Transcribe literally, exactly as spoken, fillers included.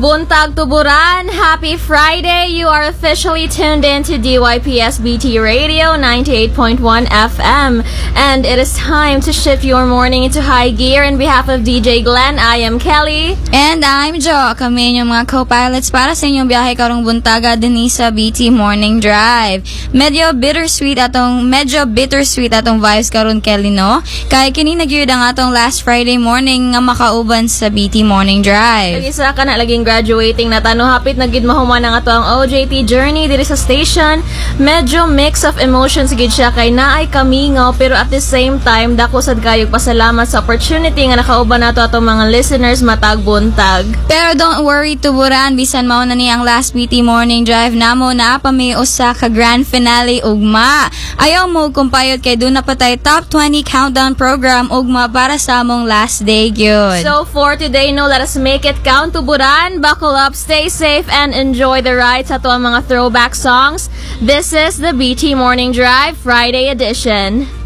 Buntag Tuburan, happy Friday! You are officially tuned in to D Y P S B T Radio ninety-eight point one F M. And it is time to shift your morning into high gear. On behalf of D J Glenn, I am Kelly. And I'm Jo. Kami yung mga co-pilots para sa inyong biyahe karong buntaga din sa B T Morning Drive. Medyo bittersweet atong, medyo bittersweet atong vibes karon Kelly, no? Kaya kini nagyud ang atong last Friday morning nga makauban sa B T Morning Drive. Isa ka na laging graduating na tano, hapit na gid mahuman ang ato ang O J T journey diri sa station. Medyo mix of emotions gid siya kay naay kamingaw, pero at the same time dako sad kayog pasalamat sa opportunity nga nakauban nato atong mga listeners matag buntag. Pero don't worry Tuburan, bisan mao na ni ang last B T Morning Drive namo, naa pa may usa ka grand finale ugma. Ayaw mo kumpayot kay duna patay top twenty countdown program ugma para sa among last day gyud. So for today, no, let us make it count. Tuburan, buckle up, stay safe, and enjoy the ride sa tuwang mga throwback songs. This is the B T Morning Drive Friday edition.